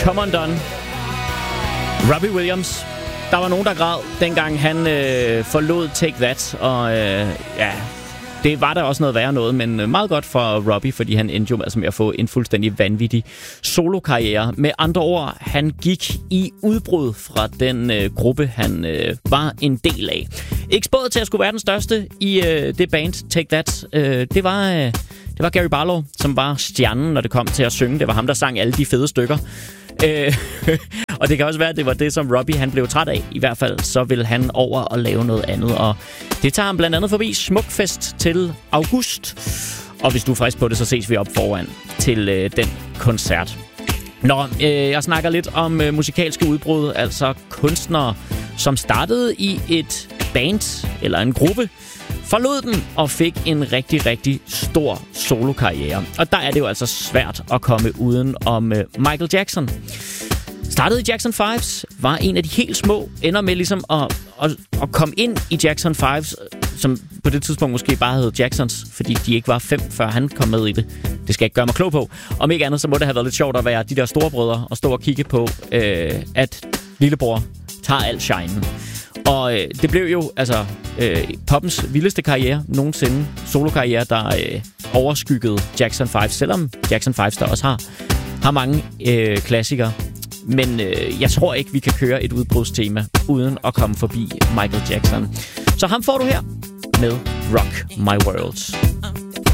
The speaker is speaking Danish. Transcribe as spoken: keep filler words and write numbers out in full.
Come Undone. Robbie Williams. Der var nogen, der græd, dengang han øh, forlod Take That. Og øh, ja, det var der også noget værre noget, men meget godt for Robbie, fordi han endte jo altså med at få en fuldstændig vanvittig solokarriere. Med andre ord, han gik i udbrud fra den øh, gruppe, han øh, var en del af. Ikke spået til at skulle være den største i øh, det band, Take That. Øh, det var... Øh, Det var Gary Barlow, som var stjernen, når det kom til at synge. Det var ham, der sang alle de fede stykker. Øh, og det kan også være, at det var det, som Robbie han blev træt af. I hvert fald så vil han over og lave noget andet. Og det tager ham blandt andet forbi Smukfest til august. Og hvis du er frisk på det, så ses vi op foran til øh, den koncert. Nå, øh, jeg snakker lidt om øh, musikalske udbrud. Altså kunstnere, som startede i et band eller en gruppe, forlod den og fik en rigtig, rigtig stor solokarriere. Og der er det jo altså svært at komme uden om uh, Michael Jackson. Startede i Jackson Fives, var en af de helt små, ender med ligesom at, at, at komme ind i Jackson Fives, som på det tidspunkt måske bare hed Jacksons, fordi de ikke var fem, før han kom med i det. Det skal jeg ikke gøre mig klog på. Om ikke andet, så må det have været lidt sjovt at være de der storebrødre og stå og kigge på, øh, at lillebror tager al shinen. Og øh, det blev jo altså øh, poppens vildeste karriere nogensinde. Solokarriere, der øh, overskyggede Jackson Five, selvom Jackson Five der også har, har mange øh, klassikere. Men øh, jeg tror ikke, vi kan køre et udbrudstema uden at komme forbi Michael Jackson. Så ham får du her med Rock My World.